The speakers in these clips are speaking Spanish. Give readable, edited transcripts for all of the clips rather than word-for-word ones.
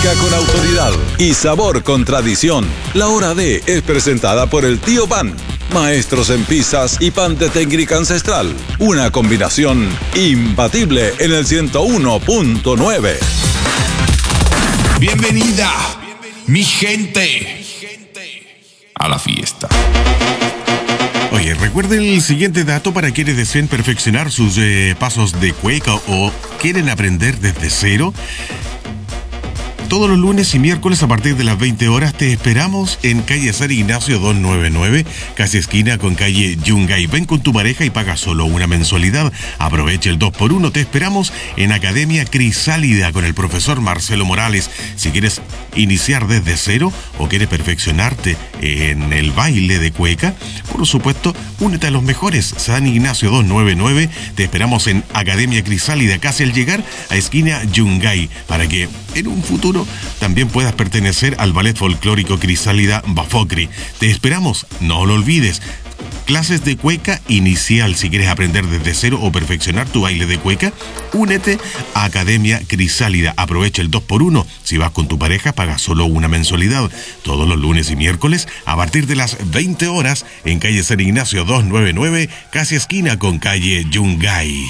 Técnica con autoridad y sabor con tradición. La Hora D es presentada por el Tío Pan. Maestros en pizzas y pan de técnica ancestral. Una combinación imbatible en el 101.9. Bienvenida, mi gente, a la fiesta. Oye, recuerden el siguiente dato para quienes deseen perfeccionar sus pasos de cueca o quieren aprender desde cero. Todos los lunes y miércoles a partir de las 20 horas te esperamos en calle San Ignacio 299, casi esquina con calle Yungay. Ven con tu pareja y paga solo una mensualidad. Aprovecha el 2x1. Te esperamos en Academia Crisálida con el profesor Marcelo Morales. Si quieres iniciar desde cero o quieres perfeccionarte en el baile de cueca, por supuesto, únete a los mejores. San Ignacio 299. Te esperamos en Academia Crisálida, casi al llegar a esquina Yungay, para que en un futuro también puedas pertenecer al ballet folclórico Crisálida Bafocri. Te esperamos, no lo olvides. Clases de cueca inicial. Si quieres aprender desde cero o perfeccionar tu baile de cueca, únete a Academia Crisálida. Aprovecha el 2x1. Si vas con tu pareja, paga solo una mensualidad. Todos los lunes y miércoles a partir de las 20 horas en calle San Ignacio 299, casi esquina con calle Yungay.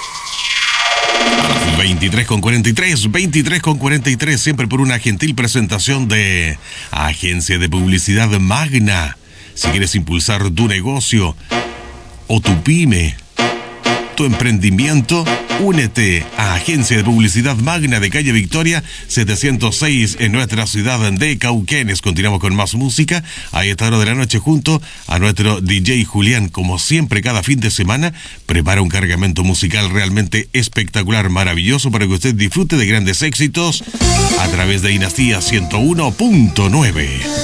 23:43, siempre por una gentil presentación de Agencia de Publicidad Magna. Si quieres impulsar tu negocio o tu pyme, tu emprendimiento, únete a Agencia de Publicidad Magna de calle Victoria 706 en nuestra ciudad de Cauquenes. Continuamos con más música a esta hora de la noche junto a nuestro DJ Julián. Como siempre, cada fin de semana prepara un cargamento musical realmente espectacular, maravilloso, para que usted disfrute de grandes éxitos a través de Dinastía 101.9.